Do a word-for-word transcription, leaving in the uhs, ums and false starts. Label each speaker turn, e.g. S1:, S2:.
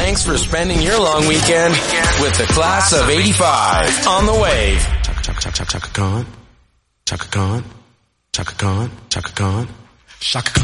S1: Thanks for spending your long weekend with the class of eighty-five on the wave.
S2: Chaka chaka chaka chaka Khan, Chaka Khan, Chaka Khan, Chaka Khan, Chaka Khan.